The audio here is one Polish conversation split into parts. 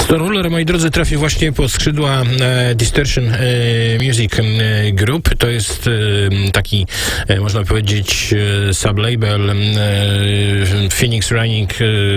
Storuler, moi drodzy, trafi właśnie pod skrzydła Distortion Music Group. To jest taki, można powiedzieć, sublabel Phoenix Running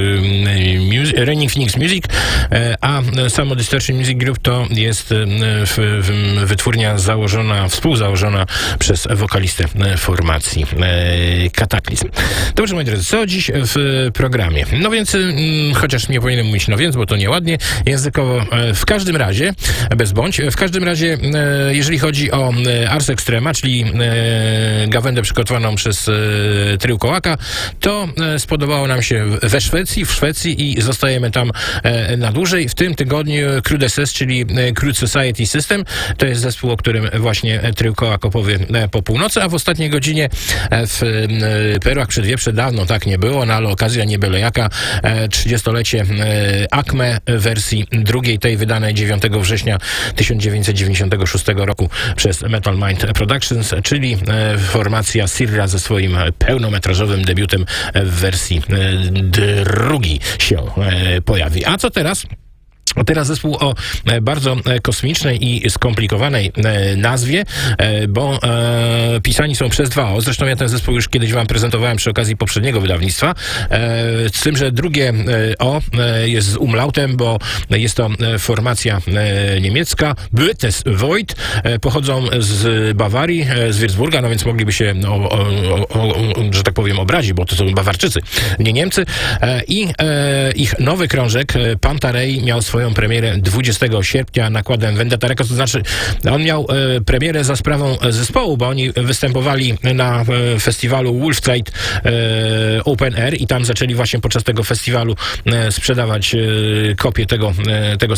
Phoenix Music, a samo Distortion Music Group to jest wytwórnia współzałożona przez wokalistę formacji Kataklizm. Dobrze, moi drodzy, co dziś w programie? No więc, chociaż nie powinienem mówić bo to nieładnie, językowo, w każdym razie, bez bądź, w każdym razie, jeżeli chodzi o Ars Extrema, czyli gawędę przygotowaną przez Trio Kołaka, to spodobało nam się w Szwecji i zostajemy tam na dłużej. W tym tygodniu Crude SS, czyli Crude Society System, to jest zespół, o którym właśnie Trio Kołak opowie po północy, a w ostatniej godzinie w Perłach Przedwieprze dawno tak nie było, no ale okazja nie byle jaka, 30-lecie Acme wersji drugiej, tej wydanej 9 września 1996 roku przez Metal Mind Productions, czyli formacja Sirra ze swoim pełnometrażowym debiutem w wersji drugiej się pojawi. A co teraz? Teraz zespół o bardzo kosmicznej i skomplikowanej nazwie, bo pisani są przez dwa O. Zresztą ja ten zespół już kiedyś wam prezentowałem przy okazji poprzedniego wydawnictwa. Z tym, że drugie O jest z umlautem, bo jest to formacja niemiecka. Bötes Void. Pochodzą z Bawarii, z Würzburga, no więc mogliby się, że tak powiem, obrazić, bo to są Bawarczycy, nie Niemcy. I ich nowy krążek, Pantarei, miał swoją premierę 20 sierpnia nakładem Vendetta Records, to znaczy on miał premierę za sprawą zespołu, bo oni występowali na festiwalu Wolfside Open Air i tam zaczęli właśnie podczas tego festiwalu sprzedawać kopię tego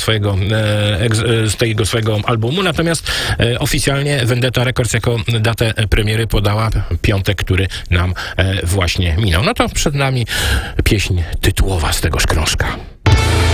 swojego albumu, natomiast oficjalnie Vendetta Records jako datę premiery podała piątek, który nam właśnie minął. No to przed nami pieśń tytułowa z tegoż krążka.